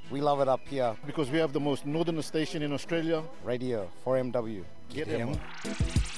We love it up here. Because we have the most northern station in Australia. Radio 4MW. Get him.